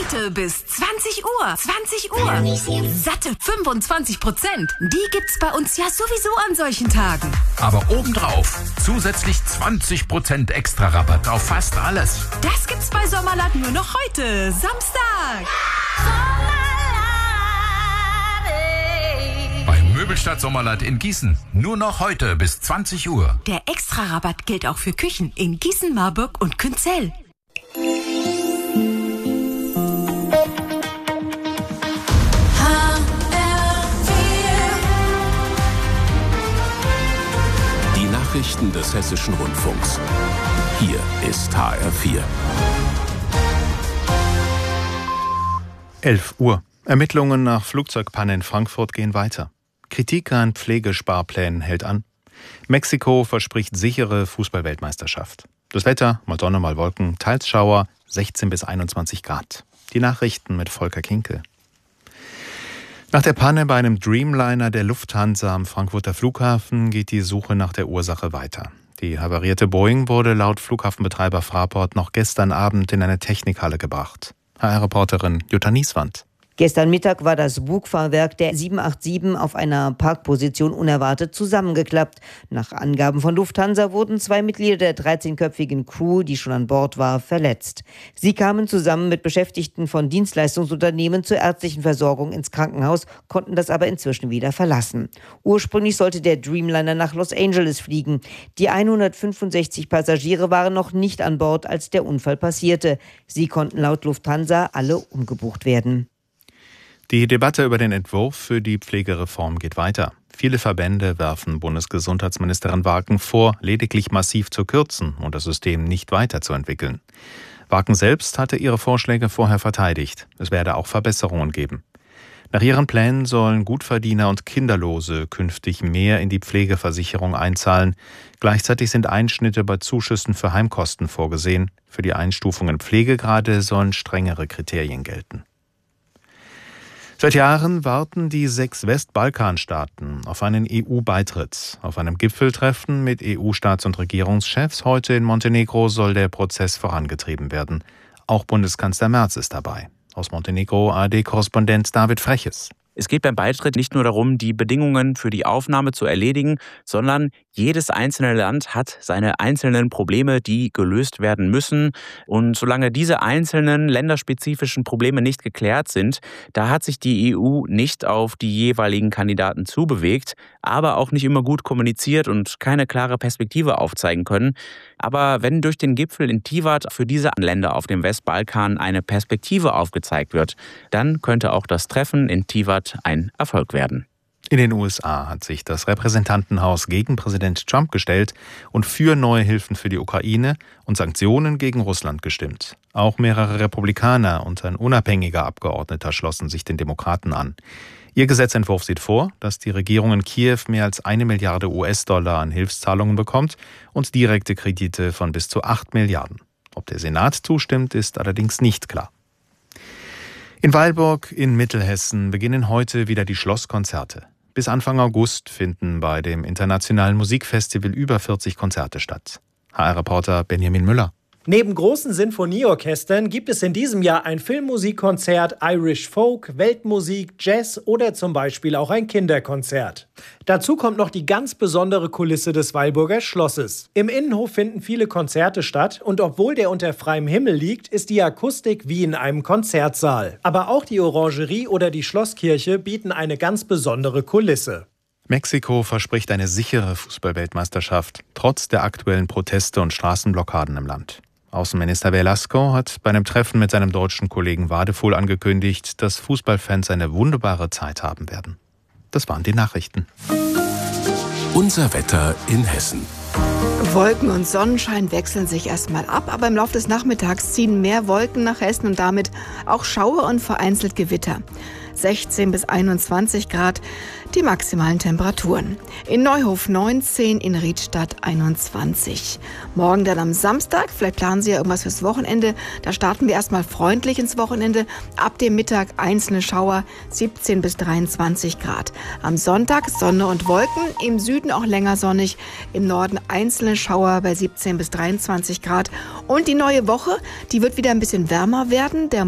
heute bis 20 Uhr. 20 Uhr. Satte 25%. Die gibt's bei uns ja sowieso an solchen Tagen. Aber obendrauf zusätzlich 20% extra Rabatt auf fast alles. Das gibt's bei Sommerland nur noch heute, Samstag. Bei Möbelstadt Sommerland in Gießen nur noch heute bis 20 Uhr. Der Extra-Rabatt gilt auch für Küchen in Gießen, Marburg und Künzell. Die Nachrichten des Hessischen Rundfunks. Hier ist HR4. 11 Uhr. Ermittlungen nach Flugzeugpanne in Frankfurt gehen weiter. Kritik an Pflegesparplänen hält an. Mexiko verspricht sichere Fußball-Weltmeisterschaft. Das Wetter, mal Sonne, mal Wolken, teils Schauer, 16 bis 21 Grad. Die Nachrichten mit Volker Kinkel. Nach der Panne bei einem Dreamliner der Lufthansa am Frankfurter Flughafen geht die Suche nach der Ursache weiter. Die havarierte Boeing wurde laut Flughafenbetreiber Fraport noch gestern Abend in eine Technikhalle gebracht. HR-Reporterin Jutta Nieswand. Gestern Mittag war das Bugfahrwerk der 787 auf einer Parkposition unerwartet zusammengeklappt. Nach Angaben von Lufthansa wurden 2 Mitglieder der 13-köpfigen Crew, die schon an Bord war, verletzt. Sie kamen zusammen mit Beschäftigten von Dienstleistungsunternehmen zur ärztlichen Versorgung ins Krankenhaus, konnten das aber inzwischen wieder verlassen. Ursprünglich sollte der Dreamliner nach Los Angeles fliegen. Die 165 Passagiere waren noch nicht an Bord, als der Unfall passierte. Sie konnten laut Lufthansa alle umgebucht werden. Die Debatte über den Entwurf für die Pflegereform geht weiter. Viele Verbände werfen Bundesgesundheitsministerin Warken vor, lediglich massiv zu kürzen und das System nicht weiterzuentwickeln. Warken selbst hatte ihre Vorschläge vorher verteidigt. Es werde auch Verbesserungen geben. Nach ihren Plänen sollen Gutverdiener und Kinderlose künftig mehr in die Pflegeversicherung einzahlen. Gleichzeitig sind Einschnitte bei Zuschüssen für Heimkosten vorgesehen. Für die Einstufung in Pflegegrade sollen strengere Kriterien gelten. Seit Jahren warten die 6 Westbalkanstaaten auf einen EU-Beitritt. Auf einem Gipfeltreffen mit EU-Staats- und Regierungschefs heute in Montenegro soll der Prozess vorangetrieben werden. Auch Bundeskanzler Merz ist dabei. Aus Montenegro ARD-Korrespondent David Freches. Es geht beim Beitritt nicht nur darum, die Bedingungen für die Aufnahme zu erledigen, sondern jedes einzelne Land hat seine einzelnen Probleme, die gelöst werden müssen. Und solange diese einzelnen länderspezifischen Probleme nicht geklärt sind, da hat sich die EU nicht auf die jeweiligen Kandidaten zubewegt, aber auch nicht immer gut kommuniziert und keine klare Perspektive aufzeigen können. Aber wenn durch den Gipfel in Tivat für diese Länder auf dem Westbalkan eine Perspektive aufgezeigt wird, dann könnte auch das Treffen in Tivat ein Erfolg werden. In den USA hat sich das Repräsentantenhaus gegen Präsident Trump gestellt und für neue Hilfen für die Ukraine und Sanktionen gegen Russland gestimmt. Auch mehrere Republikaner und ein unabhängiger Abgeordneter schlossen sich den Demokraten an. Ihr Gesetzentwurf sieht vor, dass die Regierung in Kiew mehr als 1 Milliarde US-Dollar an Hilfszahlungen bekommt und direkte Kredite von bis zu 8 Milliarden. Ob der Senat zustimmt, ist allerdings nicht klar. In Weilburg in Mittelhessen beginnen heute wieder die Schlosskonzerte. Bis Anfang August finden bei dem Internationalen Musikfestival über 40 Konzerte statt. HR-Reporter Benjamin Müller. Neben großen Sinfonieorchestern gibt es in diesem Jahr ein Filmmusikkonzert, Irish Folk, Weltmusik, Jazz oder zum Beispiel auch ein Kinderkonzert. Dazu kommt noch die ganz besondere Kulisse des Weilburger Schlosses. Im Innenhof finden viele Konzerte statt und obwohl der unter freiem Himmel liegt, ist die Akustik wie in einem Konzertsaal. Aber auch die Orangerie oder die Schlosskirche bieten eine ganz besondere Kulisse. Mexiko verspricht eine sichere Fußball-Weltmeisterschaft, trotz der aktuellen Proteste und Straßenblockaden im Land. Außenminister Velasco hat bei einem Treffen mit seinem deutschen Kollegen Wadefuhl angekündigt, dass Fußballfans eine wunderbare Zeit haben werden. Das waren die Nachrichten. Unser Wetter in Hessen. Wolken und Sonnenschein wechseln sich erstmal ab, aber im Laufe des Nachmittags ziehen mehr Wolken nach Hessen und damit auch Schauer und vereinzelt Gewitter. 16 bis 21 Grad die maximalen Temperaturen. In Neuhof 19, in Riedstadt 21. Morgen dann am Samstag, vielleicht planen Sie ja irgendwas fürs Wochenende, da starten wir erstmal freundlich ins Wochenende. Ab dem Mittag einzelne Schauer, 17 bis 23 Grad. Am Sonntag Sonne und Wolken, im Süden auch länger sonnig, im Norden einzelne Schauer bei 17 bis 23 Grad. Und die neue Woche, die wird wieder ein bisschen wärmer werden. Der